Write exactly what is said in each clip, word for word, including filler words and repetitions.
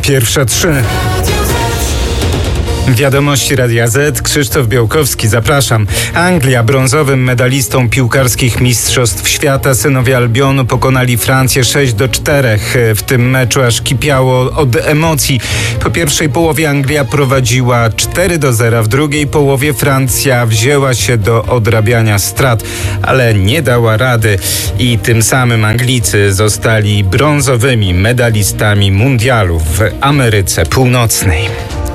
Pierwsza trzy. Wiadomości Radia Z. Krzysztof Białkowski, zapraszam. Anglia brązowym medalistą piłkarskich mistrzostw świata synowie Albionu pokonali Francję sześć do czterech. W tym meczu aż kipiało od emocji. Po pierwszej połowie Anglia prowadziła cztery do zera, w drugiej połowie Francja wzięła się do odrabiania strat, ale nie dała rady i tym samym Anglicy zostali brązowymi medalistami mundialu w Ameryce Północnej.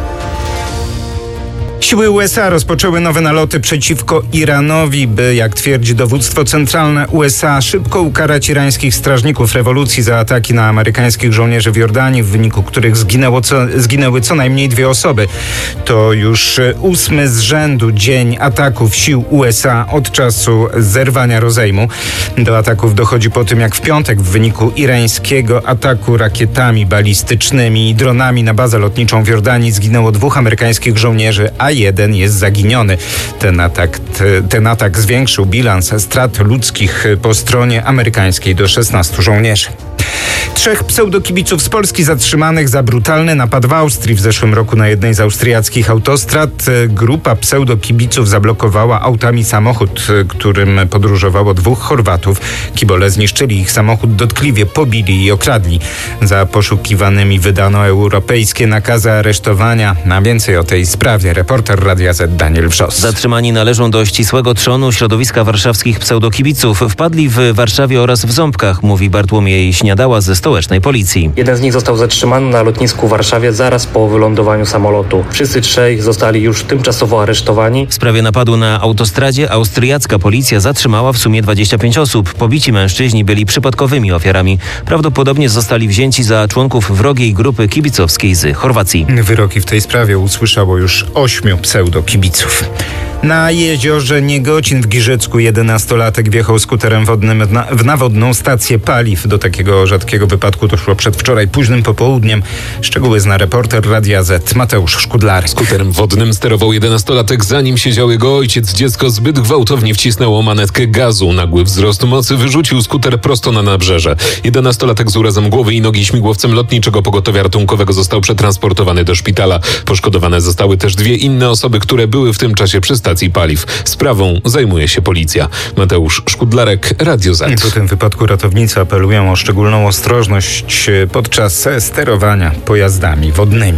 Siły U S A rozpoczęły nowe naloty przeciwko Iranowi, by, jak twierdzi dowództwo centralne U S A, szybko ukarać irańskich strażników rewolucji za ataki na amerykańskich żołnierzy w Jordanii, w wyniku których zginęło co, zginęły co najmniej dwie osoby. To już ósmy z rzędu dzień ataków sił U S A od czasu zerwania rozejmu. Do ataków dochodzi po tym, jak w piątek w wyniku irańskiego ataku rakietami balistycznymi i dronami na bazę lotniczą w Jordanii zginęło dwóch amerykańskich żołnierzy, a jeden jest zaginiony. Ten atak, t, ten atak zwiększył bilans strat ludzkich po stronie amerykańskiej do szesnastu żołnierzy. Trzech pseudokibiców z Polski zatrzymanych za brutalny napad w Austrii w zeszłym roku na jednej z austriackich autostrad. Grupa pseudokibiców zablokowała autami samochód, którym podróżowało dwóch Chorwatów. Kibole zniszczyli ich samochód, dotkliwie pobili i okradli. Za poszukiwanymi wydano europejskie nakazy aresztowania. Na więcej o tej sprawie reporter Radia Z Daniel Wrzos. Zatrzymani należą do ścisłego trzonu środowiska warszawskich pseudokibiców. Wpadli w Warszawie oraz w Ząbkach, mówi Bartłomiej Śniadała ze stołecznej policji. Jeden z nich został zatrzymany na lotnisku w Warszawie zaraz po wylądowaniu samolotu. Wszyscy trzej zostali już tymczasowo aresztowani. W sprawie napadu na autostradzie austriacka policja zatrzymała w sumie dwadzieścia pięć osób. Pobici mężczyźni byli przypadkowymi ofiarami. Prawdopodobnie zostali wzięci za członków wrogiej grupy kibicowskiej z Chorwacji. Wyroki w tej sprawie usłyszało już ośmiu pseudokibiców. Na jeziorze Niegocin w Giżycku jedenastolatek wjechał skuterem wodnym na, w nawodną stację paliw. Do takiego rzadkiego wypadku doszło przedwczoraj późnym popołudniem. Szczegóły zna reporter Radia Z Mateusz Szkudlary. Skuterem wodnym sterował jedenastolatek, zanim siedział jego ojciec. Dziecko zbyt gwałtownie wcisnęło manetkę gazu. Nagły wzrost mocy wyrzucił skuter prosto na nabrzeże. Jedenastolatek z urazem głowy i nogi śmigłowcem lotniczego pogotowia ratunkowego został przetransportowany do szpitala. Poszkodowane zostały też dwie inne osoby, które były w tym czasie przy stacji paliw. Sprawą zajmuje się policja. Mateusz Szkudlarek, Radio Z. Po tym wypadku ratownicy apelują o szczególną ostrożność podczas sterowania pojazdami wodnymi.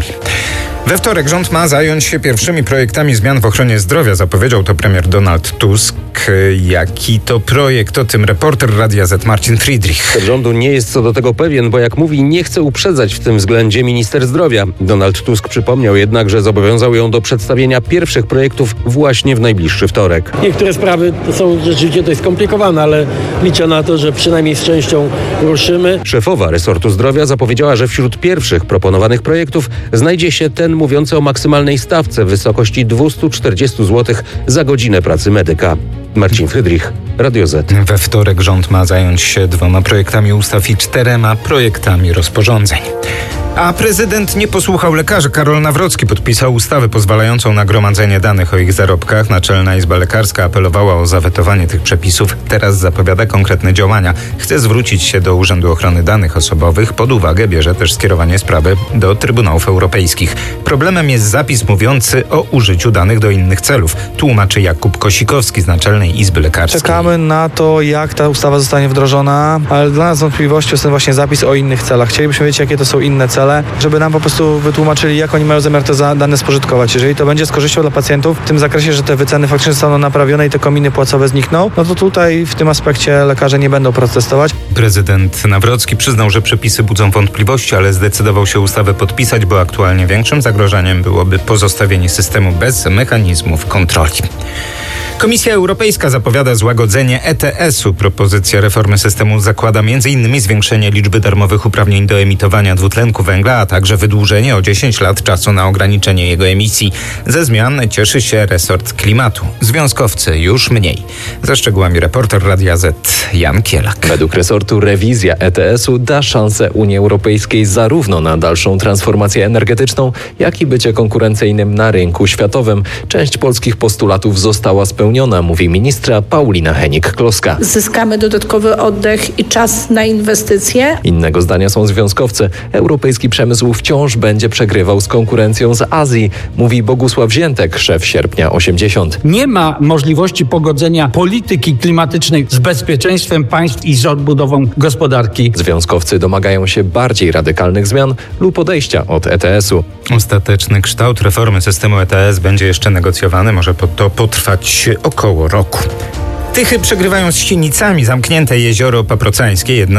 We wtorek rząd ma zająć się pierwszymi projektami zmian w ochronie zdrowia. Zapowiedział to premier Donald Tusk. Jaki to projekt? O tym reporter Radia Z Marcin Friedrich. Rządu nie jest co do tego pewien, bo jak mówi, nie chce uprzedzać w tym względzie minister zdrowia. Donald Tusk przypomniał jednak, że zobowiązał ją do przedstawienia pierwszych projektów właśnie w najbliższy wtorek. Niektóre sprawy są rzeczywiście dość skomplikowane, ale liczę na to, że przynajmniej z częścią ruszymy. Szefowa resortu zdrowia zapowiedziała, że wśród pierwszych proponowanych projektów znajdzie się ten mówiący o maksymalnej stawce w wysokości dwieście czterdzieści złotych za godzinę pracy medyka. Marcin Friedrich, Radio Z. We wtorek rząd ma zająć się dwoma projektami ustaw i czterema projektami rozporządzeń. A prezydent nie posłuchał lekarzy. Karol Nawrocki podpisał ustawę pozwalającą na gromadzenie danych o ich zarobkach. Naczelna Izba Lekarska apelowała o zawetowanie tych przepisów. Teraz zapowiada konkretne działania. Chce zwrócić się do Urzędu Ochrony Danych Osobowych. Pod uwagę bierze też skierowanie sprawy do Trybunałów Europejskich. Problemem jest zapis mówiący o użyciu danych do innych celów. Tłumaczy Jakub Kosikowski z Naczelnej Izby Lekarskiej. Czekamy na to, jak ta ustawa zostanie wdrożona, ale dla nas wątpliwością jest ten właśnie zapis o innych celach. Chcielibyśmy wiedzieć, jakie to są inne cele, żeby nam po prostu wytłumaczyli, jak oni mają zamiar te dane spożytkować. Jeżeli to będzie z korzyścią dla pacjentów w tym zakresie, że te wyceny faktycznie zostaną naprawione i te kominy płacowe znikną, no to tutaj w tym aspekcie lekarze nie będą protestować. Prezydent Nawrocki przyznał, że przepisy budzą wątpliwości, ale zdecydował się ustawę podpisać, bo aktualnie większym zagrożeniem byłoby pozostawienie systemu bez mechanizmów kontroli. Komisja Europejska zapowiada złagodzenie E T S-u. Propozycja reformy systemu zakłada m in zwiększenie liczby darmowych uprawnień do emitowania dwutlenku węgla, a także wydłużenie o dziesięć lat czasu na ograniczenie jego emisji. Ze zmian cieszy się resort klimatu. Związkowcy już mniej. Ze szczegółami reporter Radia Z Jan Kielak. Według resortu rewizja E T S-u da szansę Unii Europejskiej zarówno na dalszą transformację energetyczną, jak i bycie konkurencyjnym na rynku światowym. Część polskich postulatów została spełniona. spełniona, mówi ministra Paulina Henik-Kloska. Zyskamy dodatkowy oddech i czas na inwestycje. Innego zdania są związkowcy. Europejski przemysł wciąż będzie przegrywał z konkurencją z Azji, mówi Bogusław Ziętek, szef Sierpnia osiemdziesiąt. Nie ma możliwości pogodzenia polityki klimatycznej z bezpieczeństwem państw i z odbudową gospodarki. Związkowcy domagają się bardziej radykalnych zmian lub odejścia od E T S u. Ostateczny kształt reformy systemu E T S będzie jeszcze negocjowany, może to potrwać około roku. Tychy przegrywają z Sienicami, zamknięte jezioro paprocańskie, jedno